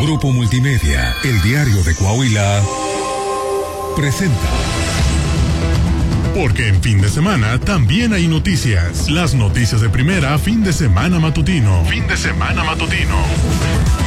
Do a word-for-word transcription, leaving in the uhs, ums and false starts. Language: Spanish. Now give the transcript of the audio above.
Grupo Multimedia, El Diario de Coahuila, presenta. Porque en fin de semana también hay noticias. Las noticias de primera, fin de semana matutino. Fin de semana matutino.